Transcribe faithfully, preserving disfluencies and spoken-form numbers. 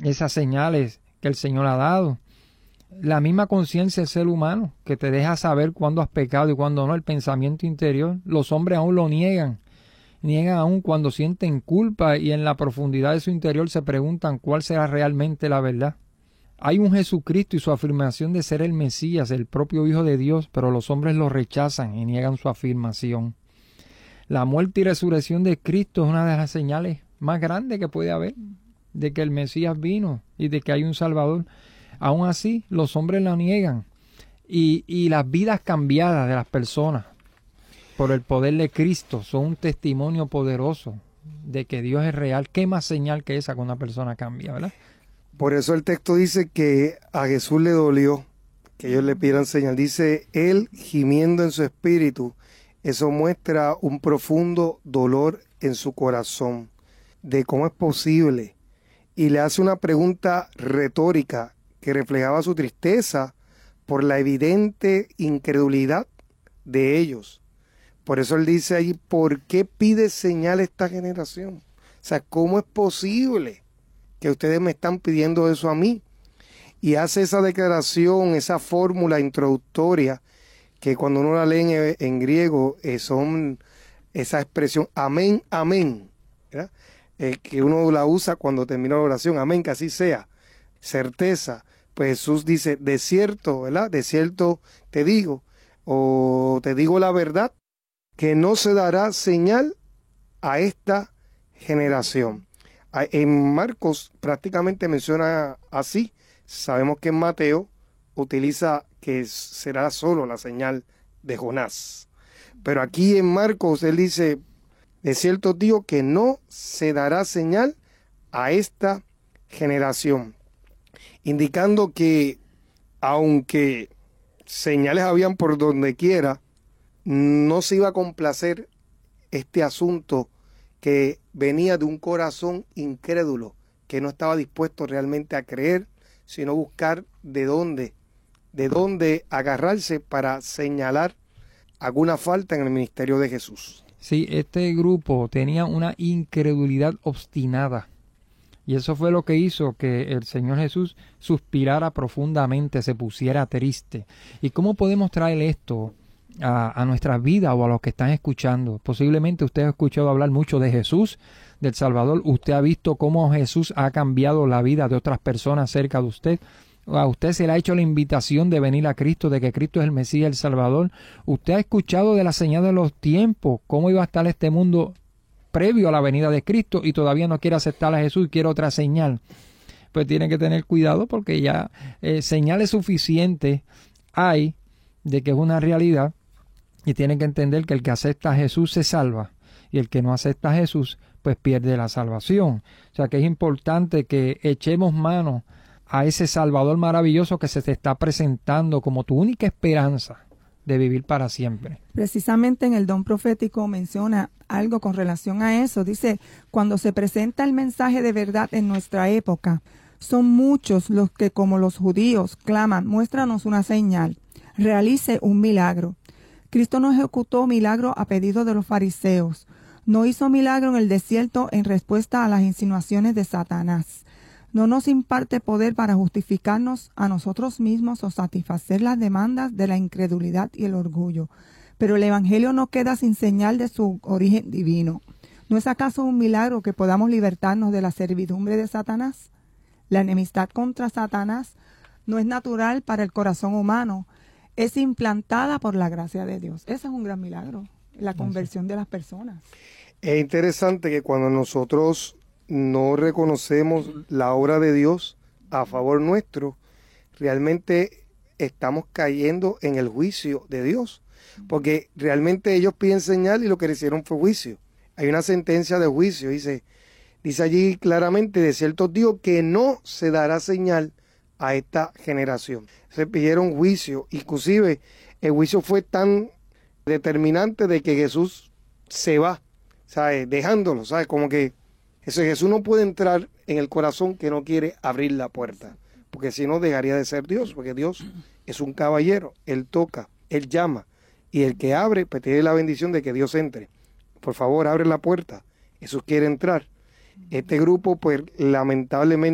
esas señales que el Señor ha dado. La misma conciencia del ser humano, que te deja saber cuándo has pecado y cuándo no, el pensamiento interior. Los hombres aún lo niegan, niegan aún cuando sienten culpa y en la profundidad de su interior se preguntan cuál será realmente la verdad. Hay un Jesucristo y su afirmación de ser el Mesías, el propio Hijo de Dios, pero los hombres lo rechazan y niegan su afirmación. La muerte y resurrección de Cristo es una de las señales más grandes que puede haber de que el Mesías vino y de que hay un Salvador. Aún así, los hombres la niegan. Y, y las vidas cambiadas de las personas por el poder de Cristo son un testimonio poderoso de que Dios es real. ¿Qué más señal que esa que una persona cambia, verdad? Por eso el texto dice que a Jesús le dolió que ellos le pidieran señal. Dice, él gimiendo en su espíritu. Eso muestra un profundo dolor en su corazón de cómo es posible. Y le hace una pregunta retórica que reflejaba su tristeza por la evidente incredulidad de ellos. Por eso él dice allí, ¿por qué pide señal esta generación? O sea, ¿cómo es posible que ustedes me están pidiendo eso a mí? Y hace esa declaración, esa fórmula introductoria, que cuando uno la lee en, en griego, eh, son esa expresión, amén, amén, ¿verdad? Eh, que uno la usa cuando termina la oración, amén, que así sea, certeza. Pues Jesús dice, de cierto, ¿verdad? De cierto te digo, o te digo la verdad, que no se dará señal a esta generación. En Marcos prácticamente menciona así. Sabemos que en Mateo utiliza que será solo la señal de Jonás. Pero aquí en Marcos él dice, de cierto digo que no se dará señal a esta generación, indicando que aunque señales habían por donde quiera, no se iba a complacer este asunto que venía de un corazón incrédulo, que no estaba dispuesto realmente a creer, sino buscar de dónde, de dónde agarrarse para señalar alguna falta en el ministerio de Jesús. Sí, este grupo tenía una incredulidad obstinada. Y eso fue lo que hizo que el Señor Jesús suspirara profundamente, se pusiera triste. ¿Y cómo podemos traer esto a, a nuestra vida o a los que están escuchando? Posiblemente usted ha escuchado hablar mucho de Jesús, del Salvador. Usted ha visto cómo Jesús ha cambiado la vida de otras personas cerca de usted. A usted se le ha hecho la invitación de venir a Cristo, de que Cristo es el Mesías, el Salvador. Usted ha escuchado de la señal de los tiempos, cómo iba a estar este mundo previo a la venida de Cristo y todavía no quiere aceptar a Jesús y quiere otra señal. Pues tiene que tener cuidado porque ya eh, señales suficientes hay de que es una realidad y tiene que entender que el que acepta a Jesús se salva y el que no acepta a Jesús pues pierde la salvación. O sea que es importante que echemos mano a ese Salvador maravilloso que se te está presentando como tu única esperanza de vivir para siempre. Precisamente en el don profético menciona algo con relación a eso. Dice, cuando se presenta el mensaje de verdad en nuestra época, son muchos los que, como los judíos, claman, muéstranos una señal, realice un milagro. Cristo no ejecutó milagro a pedido de los fariseos, no hizo milagro en el desierto en respuesta a las insinuaciones de Satanás. No nos imparte poder para justificarnos a nosotros mismos o satisfacer las demandas de la incredulidad y el orgullo. Pero el Evangelio no queda sin señal de su origen divino. ¿No es acaso un milagro que podamos libertarnos de la servidumbre de Satanás? La enemistad contra Satanás no es natural para el corazón humano, es implantada por la gracia de Dios. Ese es un gran milagro, la conversión de las personas. Es interesante que cuando nosotros no reconocemos la obra de Dios a favor nuestro, realmente estamos cayendo en el juicio de Dios, porque realmente ellos piden señal y lo que hicieron fue juicio. Hay una sentencia de juicio, dice, dice allí claramente, de cierto digo que no se dará señal a esta generación. Se pidieron juicio, inclusive el juicio fue tan determinante de que Jesús se va, ¿sabes? Dejándolo, ¿sabes? Como que Eso, Jesús no puede entrar en el corazón que no quiere abrir la puerta, porque si no dejaría de ser Dios, porque Dios es un caballero, Él toca, Él llama, y el que abre, pues tiene la bendición de que Dios entre. Por favor, abre la puerta, Jesús quiere entrar. Este grupo, pues lamentablemente,